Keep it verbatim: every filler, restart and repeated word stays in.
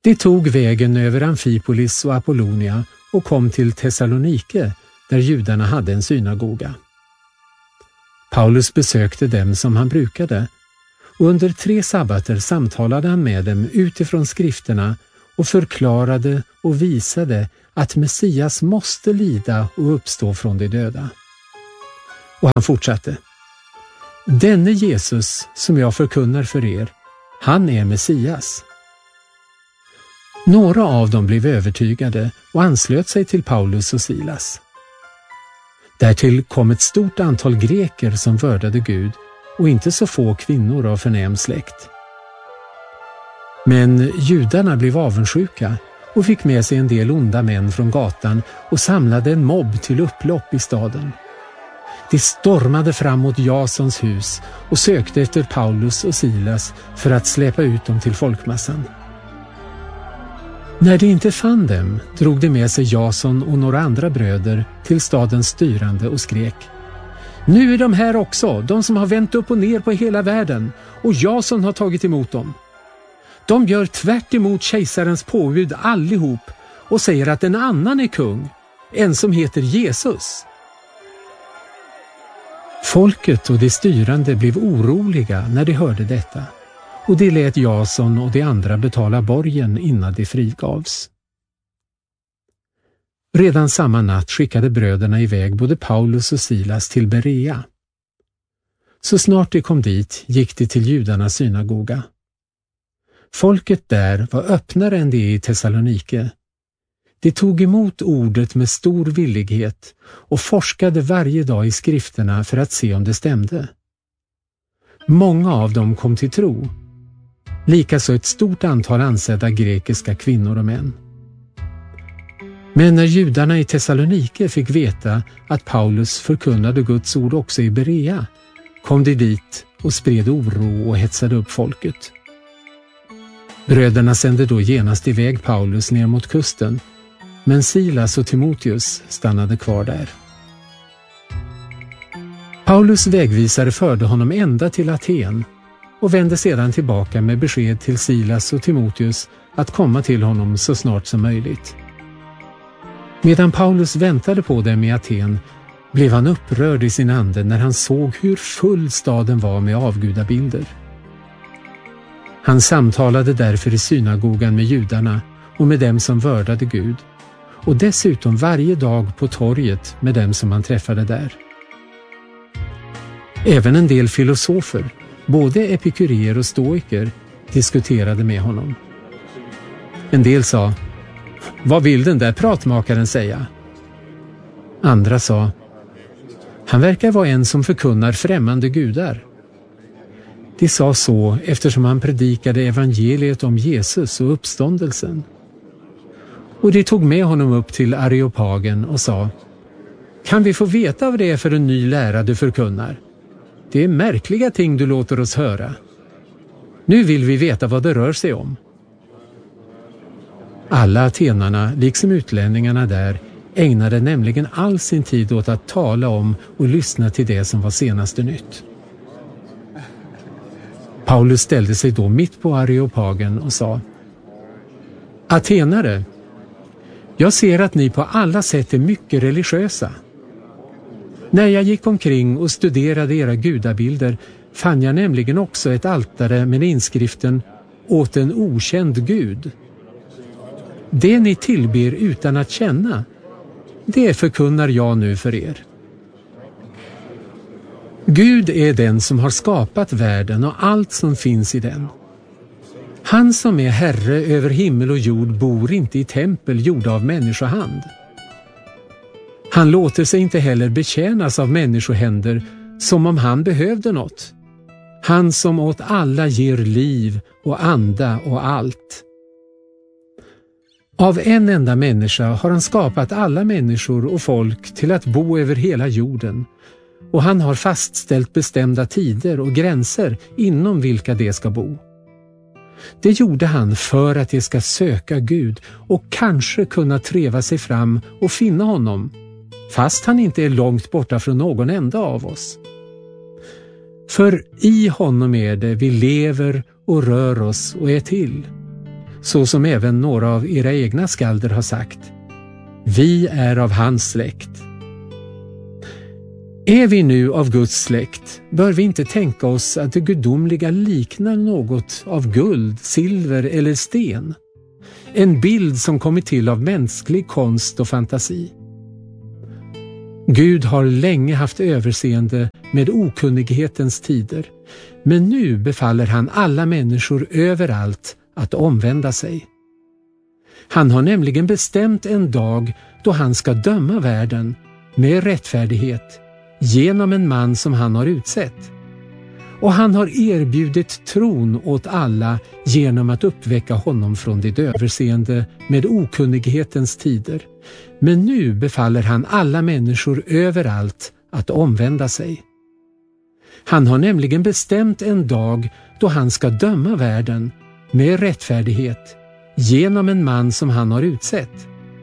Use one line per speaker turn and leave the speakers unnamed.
De tog vägen över Amfipolis och Apollonia och kom till Thessalonike, där judarna hade en synagoga. Paulus besökte dem som han brukade, och under tre sabbater samtalade han med dem utifrån skrifterna och förklarade och visade att Messias måste lida och uppstå från de döda. Och han fortsatte: Denne Jesus som jag förkunnar för er, han är Messias. Några av dem blev övertygade och anslöt sig till Paulus och Silas. Därtill kom ett stort antal greker som vördade Gud och inte så få kvinnor av förnäm släkt. Men judarna blev avundsjuka och fick med sig en del onda män från gatan och samlade en mobb till upplopp i staden. De stormade fram mot Jasons hus och sökte efter Paulus och Silas för att släpa ut dem till folkmassan. När de inte fann dem drog de med sig Jason och några andra bröder till stadens styrande och skrek: Nu är de här också, de som har vänt upp och ner på hela världen, och Jason har tagit emot dem. De gör tvärt emot kejsarens påbud allihop och säger att en annan är kung, en som heter Jesus. Folket och de styrande blev oroliga när de hörde detta, och de lät Jason och de andra betala borgen innan de frigavs. Redan samma natt skickade bröderna iväg både Paulus och Silas till Berea. Så snart de kom dit gick de till judarnas synagoga. Folket där var öppnare än det i Thessalonike. De tog emot ordet med stor villighet och forskade varje dag i skrifterna för att se om det stämde. Många av dem kom till tro, likaså ett stort antal ansedda grekiska kvinnor och män. Men när judarna i Thessalonike fick veta att Paulus förkunnade Guds ord också i Berea, kom de dit och spred oro och hetsade upp folket. Bröderna sände då genast iväg Paulus ner mot kusten, men Silas och Timoteus stannade kvar där. Paulus vägvisare förde honom ända till Aten och vände sedan tillbaka med besked till Silas och Timoteus att komma till honom så snart som möjligt. Medan Paulus väntade på dem i Aten blev han upprörd i sin ande när han såg hur full staden var med avgudabilder. Han samtalade därför i synagogan med judarna och med dem som vördade Gud, och dessutom varje dag på torget med dem som han träffade där. Även en del filosofer, både epikureer och stoiker, diskuterade med honom. En del sa: Vad vill den där pratmakaren säga? Andra sa: Han verkar vara en som förkunnar främmande gudar. De sa så eftersom han predikade evangeliet om Jesus och uppståndelsen. Och de tog med honom upp till Areopagen och sa: Kan vi få veta vad det är för en ny lära du förkunnar? Det är märkliga ting du låter oss höra. Nu vill vi veta vad det rör sig om. Alla atenarna, liksom utlänningarna där, ägnade nämligen all sin tid åt att tala om och lyssna till det som var senaste nytt. Paulus ställde sig då mitt på Areopagen och sa: Atenare, jag ser att ni på alla sätt är mycket religiösa. När jag gick omkring och studerade era gudabilder fann jag nämligen också ett altare med inskriften åt en okänd gud. Det ni tillber utan att känna, det förkunnar jag nu för er. Gud är den som har skapat världen och allt som finns i den. Han som är herre över himmel och jord bor inte i tempel gjorda av människohand. Han låter sig inte heller betjänas av människohänder som om han behövde något. Han som åt alla ger liv och anda och allt. Av en enda människa har han skapat alla människor och folk till att bo över hela jorden, och han har fastställt bestämda tider och gränser inom vilka de ska bo. Det gjorde han för att de ska söka Gud och kanske kunna treva sig fram och finna honom, fast han inte är långt borta från någon enda av oss. För i honom är det vi lever och rör oss och är till. så som även några av era egna skalder har sagt. Vi är av hans släkt. Är vi nu av Guds släkt, bör vi inte tänka oss att det gudomliga liknar något av guld, silver eller sten. En bild som kommit till av mänsklig konst och fantasi. Gud har länge haft överseende med okunnighetens tider, men nu befaller han alla människor överallt att omvända sig. Han har nämligen bestämt en dag då han ska döma världen med rättfärdighet genom en man som han har utsett. Och han har erbjudit tron åt alla genom att uppväcka honom från det överseende med okunnighetens tider. Men nu befaller han alla människor överallt att omvända sig. Han har nämligen bestämt en dag då han ska döma världen med rättfärdighet genom en man som han har utsett.